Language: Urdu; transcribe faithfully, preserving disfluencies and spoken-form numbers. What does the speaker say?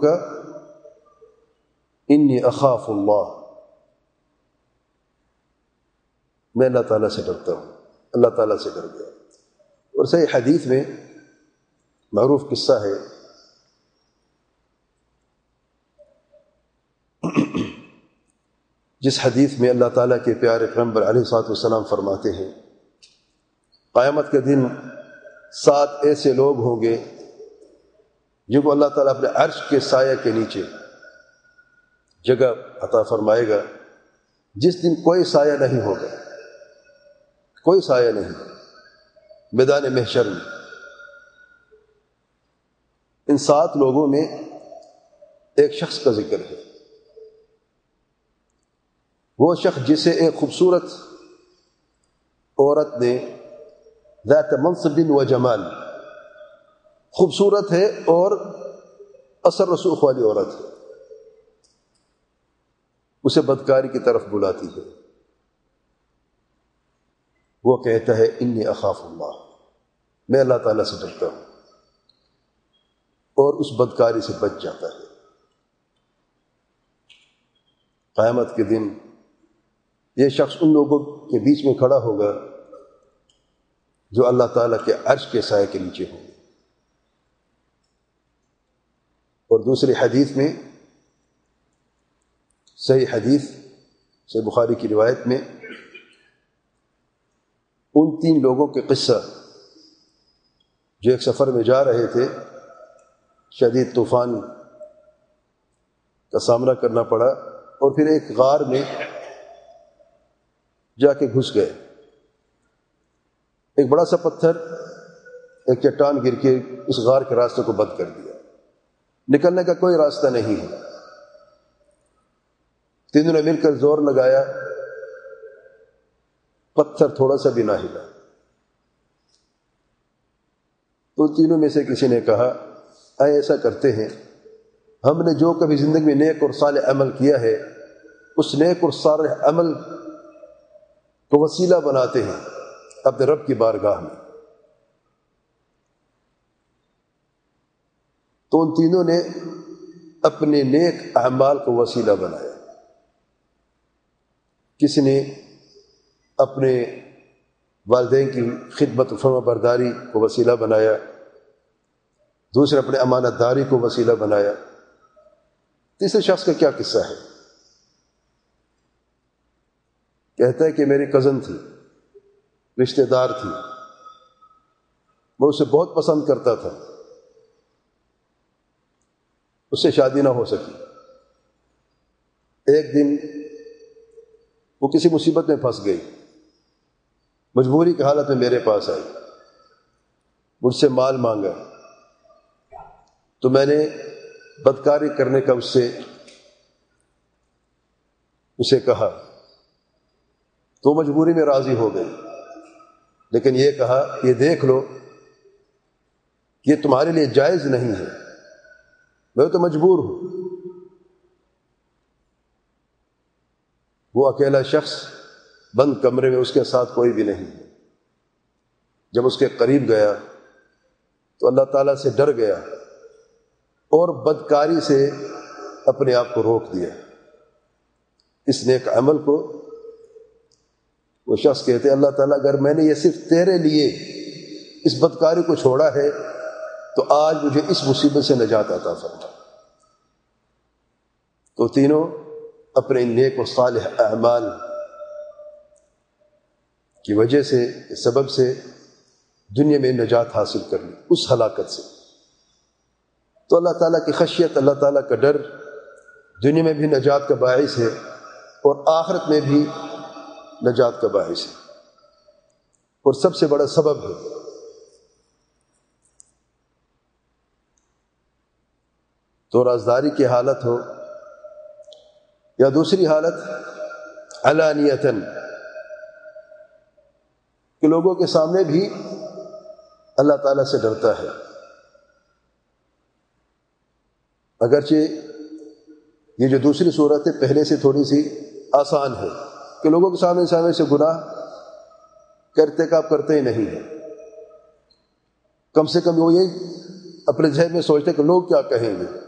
کا انی اخاف اللہ، میں اللہ تعالیٰ سے ڈرتا ہوں، اللہ تعالیٰ سے ڈر گیا۔ اور صحیح حدیث میں معروف قصہ ہے، جس حدیث میں اللہ تعالیٰ کے پیارے پیغمبر علیہ الصلوۃ والسلام فرماتے ہیں قیامت کے دن سات ایسے لوگ ہوں گے جن کو اللہ تعالیٰ اپنے عرش کے سایہ کے نیچے جگہ عطا فرمائے گا، جس دن کوئی سایہ نہیں ہوگا، کوئی سایہ نہیں، میدان محشر میں۔ ان سات لوگوں میں ایک شخص کا ذکر ہے، وہ شخص جسے ایک خوبصورت عورت نے ذات منصب و جمال، خوبصورت ہے اور اثر رسوخ والی عورت ہے، اسے بدکاری کی طرف بلاتی ہے، وہ کہتا ہے انی اخاف اللہ، میں اللہ تعالیٰ سے ڈرتا ہوں، اور اس بدکاری سے بچ جاتا ہے۔ قیامت کے دن یہ شخص ان لوگوں کے بیچ میں کھڑا ہوگا جو اللہ تعالیٰ کے عرش کے سائے کے نیچے ہوں گے۔ اور دوسری حدیث میں، صحیح حدیث صحیح بخاری کی روایت میں، ان تین لوگوں کے قصہ جو ایک سفر میں جا رہے تھے، شدید طوفان کا سامنا کرنا پڑا، اور پھر ایک غار میں جا کے گھس گئے، ایک بڑا سا پتھر، ایک چٹان گر کے اس غار کے راستے کو بند کر دیا، نکلنے کا کوئی راستہ نہیں ہے۔ تینوں نے مل کر زور لگایا، پتھر تھوڑا سا بھی نہ ہلا۔ تو تینوں میں سے کسی نے کہا اے ایسا کرتے ہیں، ہم نے جو کبھی زندگی میں نیک اور صالح عمل کیا ہے، اس نیک اور صالح عمل کو وسیلہ بناتے ہیں اپنے رب کی بارگاہ میں۔ تو ان تینوں نے اپنے نیک اعمال کو وسیلہ بنایا، کسی نے اپنے والدین کی خدمت و فرما برداری کو وسیلہ بنایا، دوسرے اپنے امانت داری کو وسیلہ بنایا، تیسرے شخص کا کیا قصہ ہے؟ کہتا ہے کہ میری کزن تھی، رشتہ دار تھی، میں اسے بہت پسند کرتا تھا، اس سے شادی نہ ہو سکی۔ ایک دن وہ کسی مصیبت میں پھنس گئی، مجبوری کی حالت میں میرے پاس آئی، مجھ سے مال مانگا، تو میں نے بدکاری کرنے کا اس سے اسے کہا، تو مجبوری میں راضی ہو گئی، لیکن یہ کہا یہ دیکھ لو یہ تمہارے لیے جائز نہیں ہے، میں تو مجبور ہوں۔ وہ اکیلا شخص بند کمرے میں، اس کے ساتھ کوئی بھی نہیں ہے، جب اس کے قریب گیا تو اللہ تعالیٰ سے ڈر گیا اور بدکاری سے اپنے آپ کو روک دیا۔ اس نیک عمل کو وہ شخص کہتے اللہ تعالیٰ اگر میں نے یہ صرف تیرے لیے اس بدکاری کو چھوڑا ہے تو آج مجھے اس مصیبت سے نجات عطا فرما۔ تو تینوں اپنے نیک و صالح اعمال کی وجہ سے، سبب سے دنیا میں نجات حاصل کر لی اس ہلاکت سے۔ تو اللہ تعالیٰ کی خشیت، اللہ تعالیٰ کا ڈر دنیا میں بھی نجات کا باعث ہے اور آخرت میں بھی نجات کا باعث ہے، اور سب سے بڑا سبب ہے۔ تو رازداری کی حالت ہو یا دوسری حالت علانیتاً، کہ لوگوں کے سامنے بھی اللہ تعالیٰ سے ڈرتا ہے، اگرچہ یہ جو دوسری صورت ہے پہلے سے تھوڑی سی آسان ہے، کہ لوگوں کے سامنے سامنے سے گناہ کرتے کا آپ کرتے ہی نہیں ہیں، کم سے کم وہ یہ اپنے ذہن میں سوچتے کہ لوگ کیا کہیں گے،